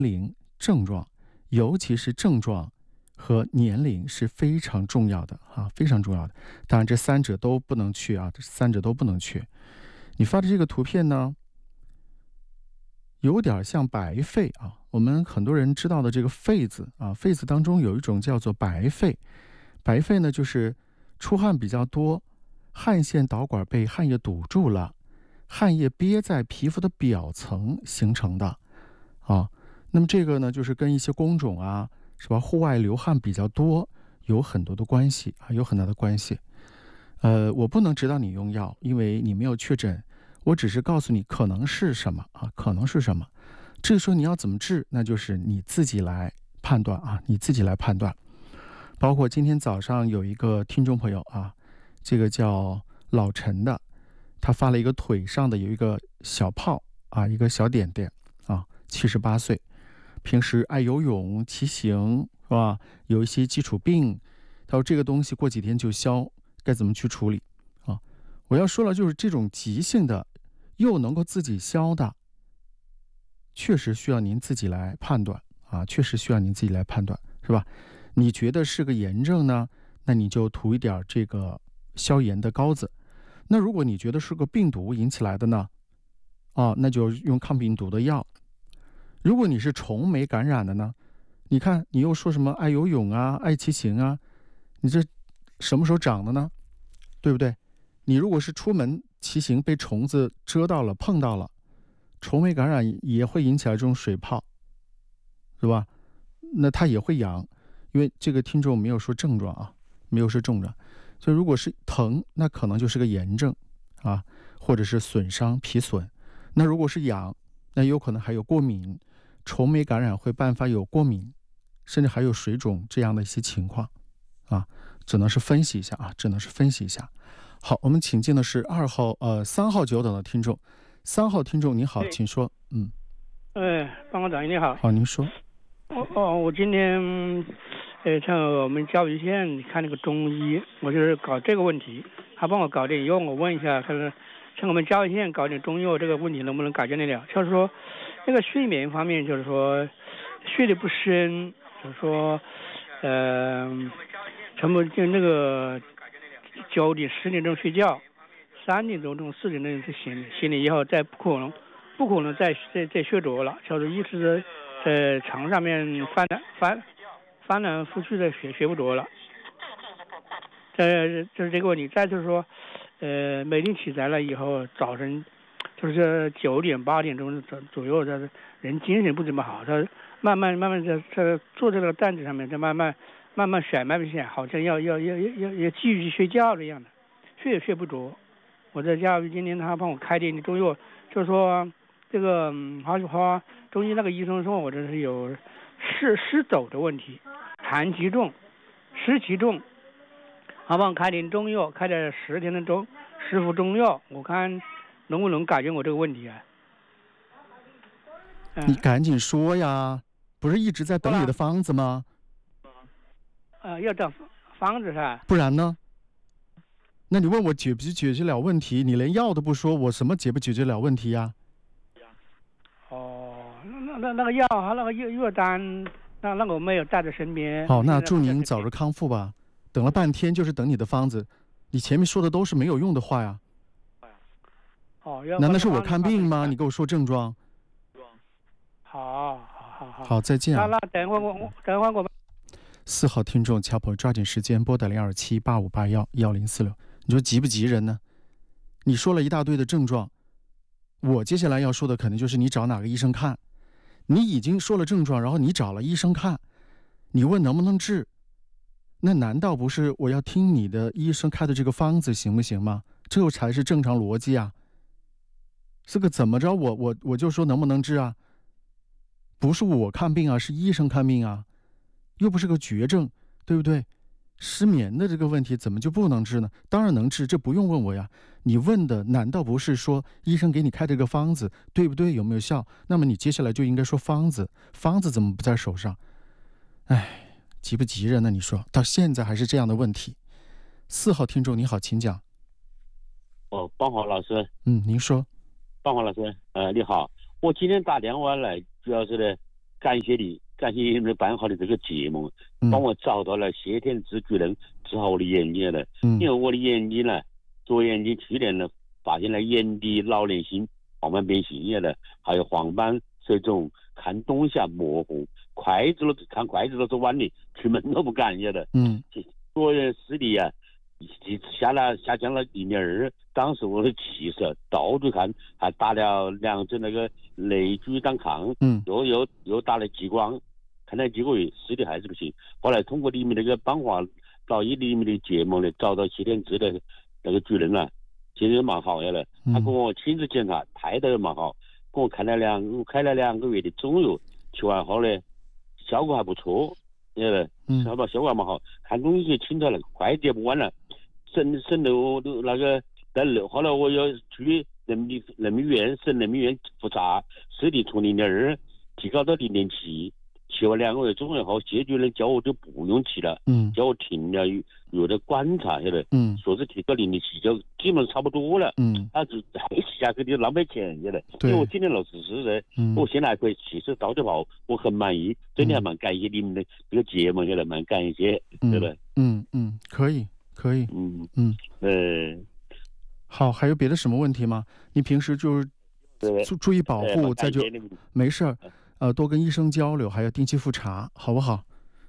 龄、症状，尤其是症状和年龄是非常重要的啊，非常重要的。当然，这三者都不能缺啊，这三者都不能缺。你发的这个图片呢，有点像白肺啊。我们很多人知道的这个肺字啊，肺字当中有一种叫做白肺。白肺呢，就是出汗比较多，汗腺导管被汗液堵住了，汗液憋在皮肤的表层形成的啊。那么这个呢，就是跟一些工种啊，是吧？户外流汗比较多，有很多的关系啊，有很大的关系。我不能指导你用药，因为你没有确诊，我只是告诉你可能是什么啊，可能是什么。至于说你要怎么治，那就是你自己来判断啊，你自己来判断。包括今天早上有一个听众朋友啊，这个叫老陈的，他发了一个腿上的有一个小泡啊，一个小点点啊，78岁，平时爱游泳、骑行是吧？有一些基础病，他说这个东西过几天就消，该怎么去处理啊？我要说了，就是这种急性的又能够自己消的，确实需要您自己来判断啊，确实需要您自己来判断，是吧？你觉得是个炎症呢，那你就涂一点这个消炎的膏子。那如果你觉得是个病毒引起来的呢，那就用抗病毒的药。如果你是虫媒感染的呢，你看你又说什么爱游泳啊、爱骑行啊，你这什么时候长的呢？对不对？你如果是出门骑行被虫子蛰到了、碰到了，虫媒感染也会引起来这种水泡，是吧？那它也会痒，因为这个听众没有说症状啊，没有说症状，所以如果是疼，那可能就是个炎症啊，或者是损伤皮损。那如果是痒，那有可能还有过敏，虫媒感染会伴发有过敏，甚至还有水肿这样的一些情况啊，只能是分析一下啊，只能是分析一下。好，我们请进的是3号久等的听众。3号听众你好，请说。 办公长你好。 好，您说。 我今天在我们嘉义县看那个中医，我就是搞这个问题，他帮我搞点药，我问一下，他说像我们嘉义县搞点中药这个问题能不能解决得了？就是说那个睡眠方面，就是说睡得不深，就是说全部就那个9点10点钟睡觉，3点钟4点钟就醒了以后再不可能再睡着了，就是一直在床上面翻来覆去的睡不着了。这就是这个问题。再就是说每天起来了以后，早晨就是9点8点钟左右，这人精神不怎么好，他慢慢在坐在这个担子上面，再慢慢选，好像要继续睡觉这样的，睡也睡不着。我在家今天他帮我开点中药，就是说这个好中医那个医生说我这是有湿走的问题，痰气重，湿气重，他帮我开点中药，开了10天的10副中药，我看能不能解决我这个问题啊？ 你赶紧说呀，不是一直在等你的方子吗？ 要等方子是吧？ 不然呢？那你问我解不解决了问题，你连药都不说，我什么解不解决了问题呀？ 那个药和那个药单，那个我没有带在身边。 好，那祝您早日康复吧。等了半天就是等你的方子，你前面说的都是没有用的话呀。难道是我看病吗？你给我说症状。好，再见啊。 那等会我。 4号听众乔普抓紧时间拨打02785811046。你说急不急人呢？你说了一大堆的症状，我接下来要说的肯定就是你找哪个医生看。你已经说了症状，然后你找了医生看，你问能不能治，那难道不是我要听你的医生开的这个方子行不行吗？这才是正常逻辑啊。这个怎么着我就说能不能治啊？不是我看病啊，是医生看病啊，又不是个绝症，对不对？失眠的这个问题怎么就不能治呢？当然能治，这不用问我呀。你问的难道不是说医生给你开这个方子对不对，有没有效？那么你接下来就应该说方子怎么不在手上？急不急人呢？你说到现在还是这样的问题。4号听众你好，请讲。 邦华老师。 您说。 邦华老师，你好，我今天打电话来主要是呢， 感谢你们办好的这个节目，帮我找到了先天之巨人，治好我的眼睛了。因为我的眼睛呢，左眼睛去年呢发现了眼底老年性黄斑变性了，还有黄斑水肿，看东西模糊，看筷子都是碗里，出门都不敢的。左眼视力下降了1.2，当时我的气色到处看，还打了2针那个类聚胆抗，又打了激光，看了几个月视力还是不行。后来通过你们那个邦华老医里面的节目呢，找到先天之的那个主任了，现在蛮好了。他跟我亲自检查，态度也蛮好，跟我开了2个月的中药，吃完后呢，效果还不错，效果蛮好，看东西清楚了，筷子也不弯了，省了我那个。后来我要去人民医院省人民医院复查，视力从0.2提高到0.7，吃完2个月中药后，谢主任叫我就不用吃了，叫我停了有的观察下来，说是提高0.7就基本差不多了，他就还是下去就浪费钱下来，因为我今年64岁，我现在还可以骑车到处跑，我很满意，真的还蛮感谢你们的这个节目下来，蛮感谢，对吧？ 可以，好，还有别的什么问题吗？你平时就是注意保护，再就没事儿，多跟医生交流，还要定期复查，好不好？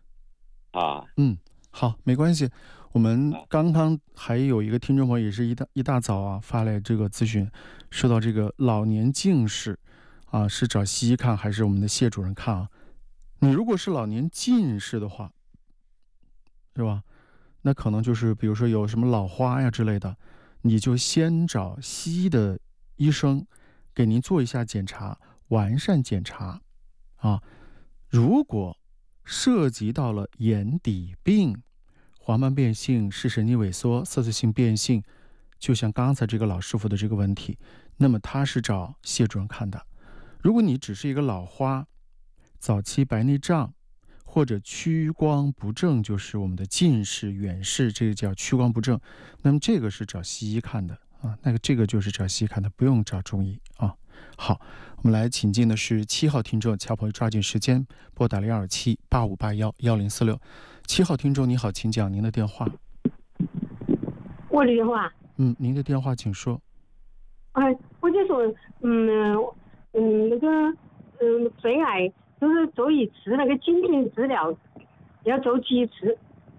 好，没关系。我们刚刚还有一个听众朋友也是一大早发来这个咨询，说到这个老年近视是找西医看还是我们的谢主任看啊？你如果是老年近视的话，是吧？那可能就是比如说有什么老花呀之类的。你就先找西医的医生给您做一下检查，完善检查如果涉及到了眼底病、黄斑变性、视神经萎缩、色素性变性，就像刚才这个老师傅的这个问题，那么他是找谢主任看的。如果你只是一个老花、早期白内障或者屈光不正，就是我们的近视、远视，这个叫屈光不正，那么这个是找西医看的这个就是找西医看的，不用找中医好，我们来请进的是7号听众，乔朋友抓紧时间拨打0278581146。7号听众你好，请讲您的电话。 我的电话。 您的电话请说。 我就说，那个肺癌。就是做一次那个精菌治疗，要做几次？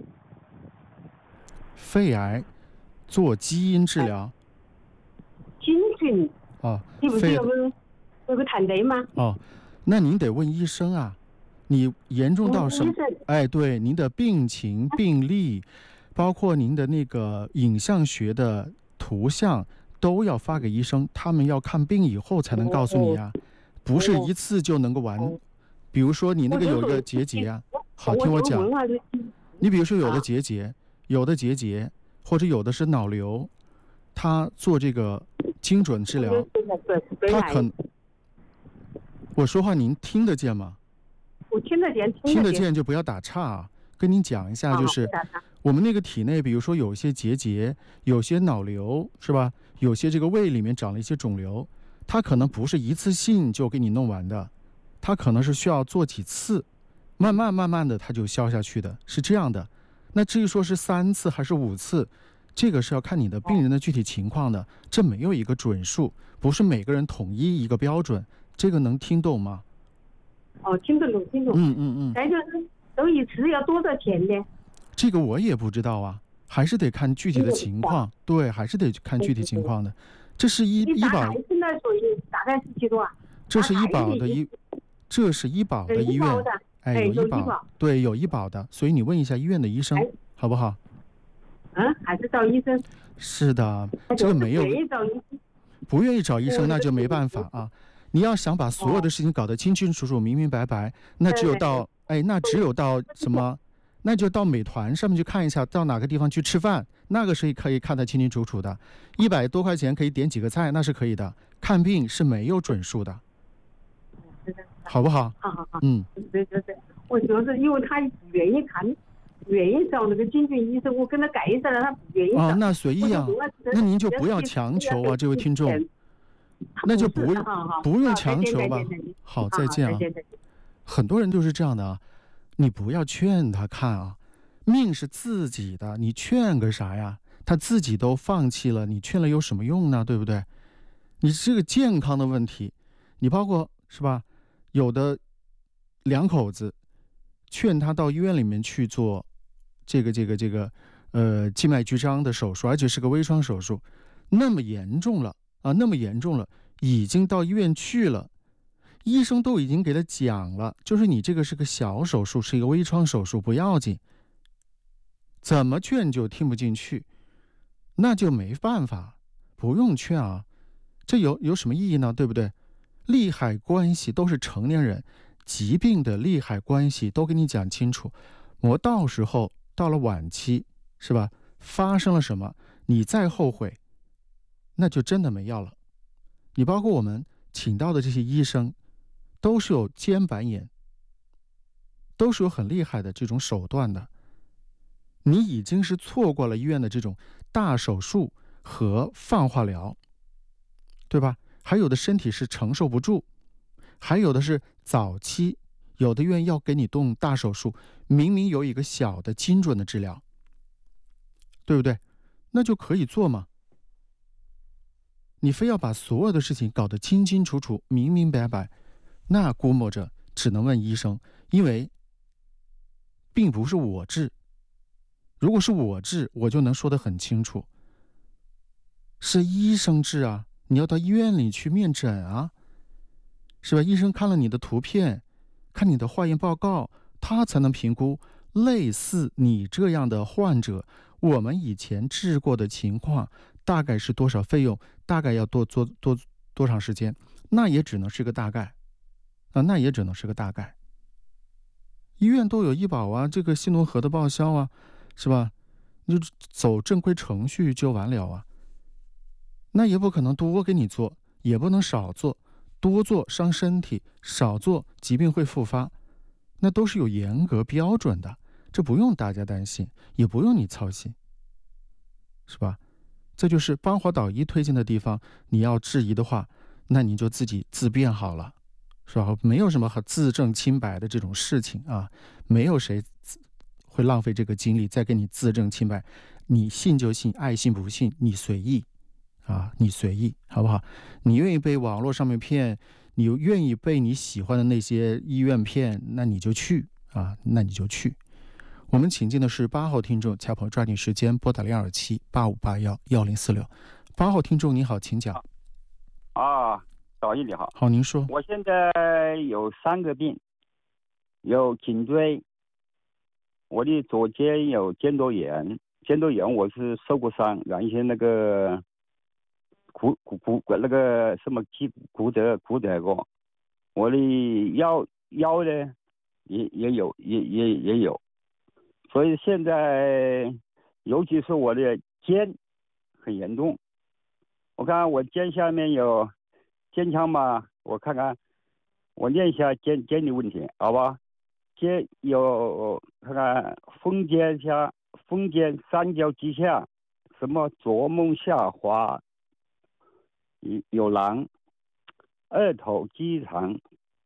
肺癌做基因治疗？ 精菌你不是有个团队吗？ 那您得问医生啊，你严重到什么？对，您的病情、病历，包括您的那个影像学的图像，都要发给医生，他们要看病以后才能告诉你不是一次就能够完。比如说你那个有一个结节好，听我讲。你比如说有的结节，或者有的是脑瘤，他做这个精准治疗，他可能，我说话您听得见吗？ 我听得见。 听得见就不要打岔跟您讲一下，就是我们那个体内，比如说有一些结节，有些脑瘤，是吧？有些这个胃里面长了一些肿瘤，它可能不是一次性就给你弄完的。它可能是需要做几次，慢慢的它就消下去的，是这样的。那至于说是3次还是5次，这个是要看你的病人的具体情况的，这没有一个准数，不是每个人统一一个标准。这个能听懂吗？ 听得懂。再就是做一次要多少钱呢？ 这个我也不知道还是得看具体的情况。对，还是得看具体情况的。这是医保。 现在所以大概是几多这是医保的这是医保的医院，有医保，对，有医保的，所以你问一下医院的医生，好不好？ 还是找医生？ 是的，这个没有，不愿意找医生那就没办法你要想把所有的事情搞得清清楚楚、明明白白，那只有到什么？那就到美团上面去看一下，到哪个地方去吃饭，那个是可以看得清清楚楚的。100多块钱可以点几个菜，那是可以的。看病是没有准数的。好不好？ 好。对，我就是因为他不愿意看，不愿意找那个精准医生，我跟他盖上了，他不愿意找。 那随意那您就不要强求这位听众，那就不用强求吧。好，再见。 很多人就是这样的啊，你不要劝他看啊，命是自己的，你劝个啥呀？他自己都放弃了，你劝了有什么用呢？对不对？你这个健康的问题，你包括是吧？有的两口子劝他到医院里面去做这个静脉曲张的手术，而且是个微创手术，那么严重了啊，那么严重了，已经到医院去了。医生都已经给他讲了，就是你这个是个小手术，是一个微创手术，不要紧。怎么劝就听不进去，那就没办法，不用劝啊，这有什么意义呢？对不对？利害关系都是成年人，疾病的利害关系都给你讲清楚。我到时候到了晚期，是吧？发生了什么，你再后悔，那就真的没药了。你包括我们请到的这些医生，都是有肩板眼，都是有很厉害的这种手段的。你已经是错过了医院的这种大手术和放化疗，对吧？还有的身体是承受不住，还有的是早期，有的医院要给你动大手术，明明有一个小的精准的治疗，对不对？那就可以做嘛。你非要把所有的事情搞得清清楚楚、明明白白，那估摸着只能问医生，因为并不是我治。如果是我治，我就能说得很清楚。是医生治啊，你要到医院里去面诊啊，是吧？医生看了你的图片，看你的化验报告，他才能评估类似你这样的患者，我们以前治过的情况大概是多少费用，大概要多长时间，那也只能是个大概啊，那也只能是个大概。医院都有医保啊，这个新农合的报销啊，是吧？你就走正规程序就完了啊。那也不可能多给你做，也不能少做，多做伤身体，少做疾病会复发，那都是有严格标准的，这不用大家担心，也不用你操心，是吧？这就是邦华导医推荐的地方，你要质疑的话，那你就自己自辩好了，是吧？没有什么自证清白的这种事情啊，没有谁会浪费这个精力再给你自证清白，你信就信，爱信不信你随意啊，你随意，好不好？你愿意被网络上面骗，你愿意被你喜欢的那些医院骗，那你就去啊，那你就去。我们请进的是8号听众，恰朋抓紧时间拨打0278581146。8号听众你好，请讲。 导医你好。 好，您说。 我现在有3个病，有颈椎，我的左肩有肩周炎，我是受过伤，让一些那个那个什么肌骨折过，我的腰呢也有，所以现在尤其是我的肩很严重，我看我肩下面有肩腔嘛，我看看，我念一下肩的问题，好吧？肩有看看风肩三角肌下，什么左梦下滑有囊，二头肌肠，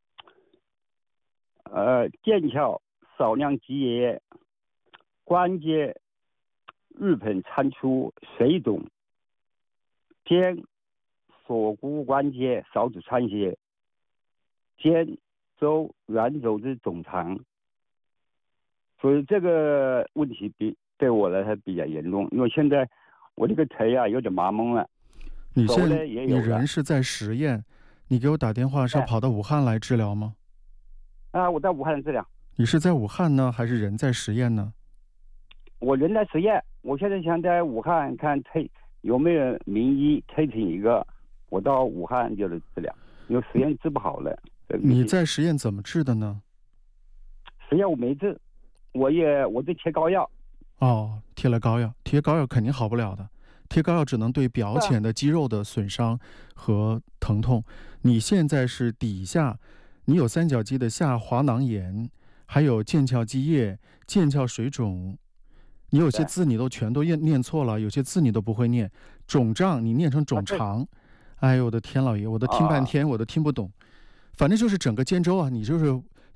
腱鞘少量积液，关节日本参出水肿，肩锁骨关节少指穿血，肩周软组织肿长，所以这个问题对我来说比较严重，因为现在我这个腿啊有点麻木了。 你人是在实验，你给我打电话是要跑到武汉来治疗吗？ 我在武汉治疗。 你是在武汉呢，还是人在实验呢？ 我人在实验，我现在想在武汉看有没有名医推荐一个，我到武汉就是治疗，因为实验治不好了。 你在实验怎么治的呢？ 实验我没治，我就贴膏药。 贴了膏药，贴膏药肯定好不了的，贴膏药只能对表浅的肌肉的损伤和疼痛。你现在是底下，你有三角肌的下滑囊炎，还有腱鞘积液、腱鞘水肿。你有些字你都全都念错了，有些字你都不会念。肿胀你念成肿肠，哎呦我的天老爷，我都听半天我都听不懂。反正就是整个肩周啊，你就是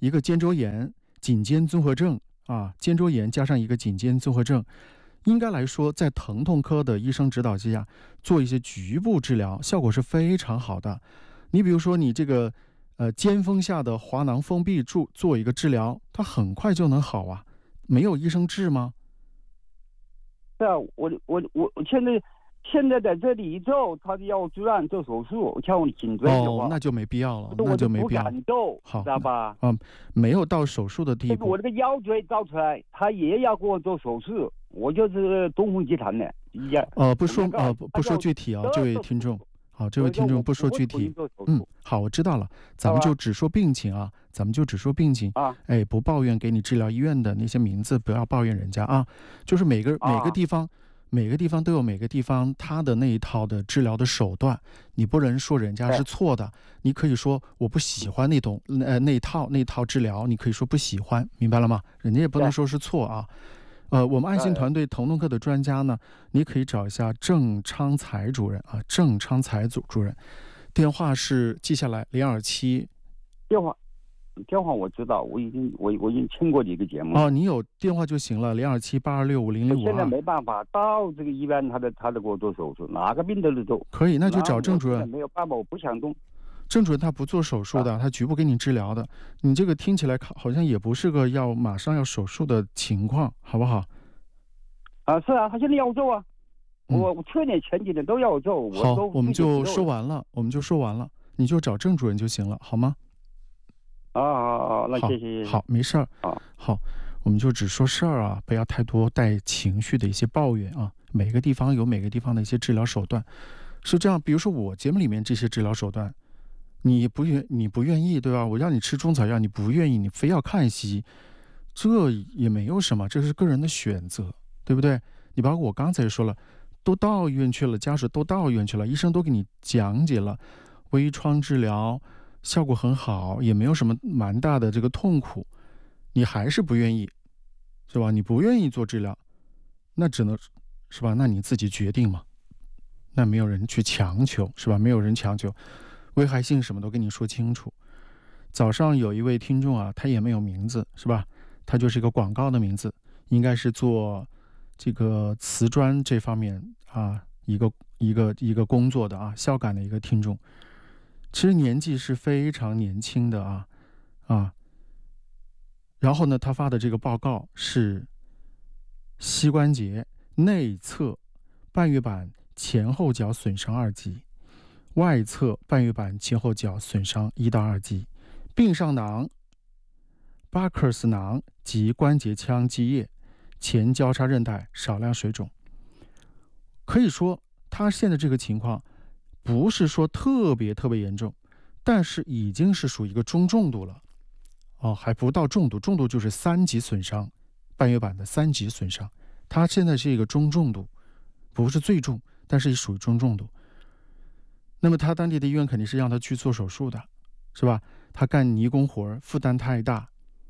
一个肩周炎、颈肩综合症啊，肩周炎加上一个颈肩综合症，应该来说，在疼痛科的医生指导之下，做一些局部治疗，效果是非常好的。你比如说，你这个肩峰下的滑囊封闭处做一个治疗，它很快就能好啊，没有医生治吗？ 是啊，我现在在这里一走，他就要我住院做手术，像我颈椎的话， 那就没必要了， 那就没必要。 不敢动， 好， 知道吧？ 没有到手术的地步。 我这个腰椎造出来，他也要给我做手术，我就是东风集团的。 不说具体啊，这位听众。好，这位听众不说具体。好，我知道了，咱们就只说病情啊，啊。不抱怨给你治疗医院的那些名字，不要抱怨人家啊。就是每个地方都有每个地方它的那一套的治疗的手段，你不能说人家是错的，你可以说我不喜欢那套治疗，你可以说不喜欢，明白了吗？人家也不能说是错啊。我们爱心团队疼痛科的专家呢，你可以找一下郑昌才主任啊，郑昌才主任，电话是记下来027。 电话我知道，我已经听过这个节目。 你有电话就行了，027-826-5005。 我现在没办法到这个医院，他给我做手术，哪个病都能做。 可以，那就找郑主任。 没有办法，我不想动。 郑主任他不做手术的，他局部给你治疗的。你这个听起来好像也不是个马上要手术的情况，好不好？ 是啊，他现在要我做啊。我去年前几年都要我做。 好，我们就说完了，你就找郑主任就行了，好吗？ 那谢谢。 好，没事儿。好，我们就只说事儿啊，不要太多带情绪的一些抱怨啊。每个地方有每个地方的一些治疗手段，是这样。比如说我节目里面这些治疗手段，你不愿意，对吧？我让你吃中草药，你不愿意，你非要看西医，这也没有什么，这是个人的选择，对不对？你包括我刚才说了，都到医院去了，家属都到医院去了，医生都给你讲解了微创治疗，效果很好，也没有什么蛮大的这个痛苦，你还是不愿意，是吧？你不愿意做治疗，那只能是吧？那你自己决定嘛，那没有人去强求，是吧？没有人强求。危害性什么都跟你说清楚。早上有一位听众啊，他也没有名字，是吧？他就是一个广告的名字，应该是做这个瓷砖这方面啊，一个工作的啊，孝感的一个听众。其实年纪是非常年轻的啊。然后呢，他发的这个报告是膝关节内侧半月板前后脚损伤2级。外侧半月板前后脚损伤1到2级，髌上囊、巴克斯囊及关节腔积液，前交叉韧带少量水肿。可以说他现在这个情况不是说特别严重，但是已经是属于一个中重度了。还不到重度，重度就是3级损伤，半月板的3级损伤。他现在是一个中重度，不是最重，但是也属于中重度。那么他当地的医院肯定是让他去做手术的，是吧？他干泥工活负担太大，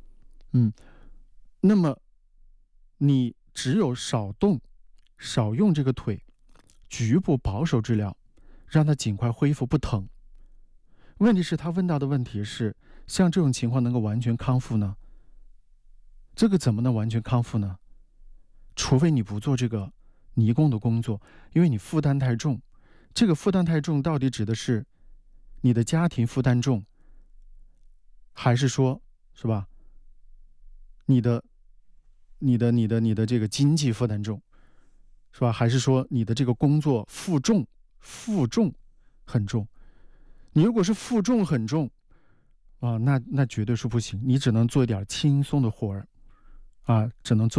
那么你只有少动少用这个腿，局部保守治疗，让他尽快恢复不疼。问题是他问到的问题是，像这种情况能够完全康复呢？这个怎么能完全康复呢？除非你不做这个泥工的工作，因为你负担太重。这个负担太重到底指的是你的家庭负担重，还是说，是吧？你的这个经济负担重，是吧？还是说你的这个工作负重很重？你如果是负重很重那绝对是不行，你只能做一点轻松的活儿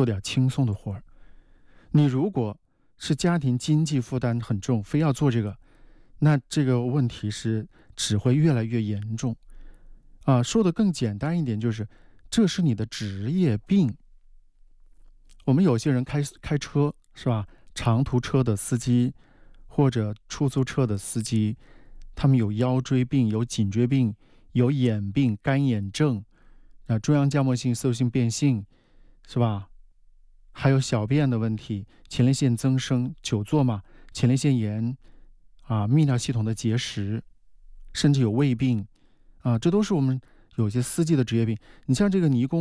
你如果是家庭经济负担很重，非要做这个，那这个问题是只会越来越严重说的更简单一点，就是这是你的职业病。我们有些人开车，是吧？长途车的司机或者出租车的司机，他们有腰椎病，有颈椎病，有眼病、干眼症中央浆膜性窦性变性，是吧？还有小便的问题，前列腺增生、久坐嘛，前列腺炎泌尿系统的结石，甚至有胃病这都是我们有些司机的职业病。你像这个泥工。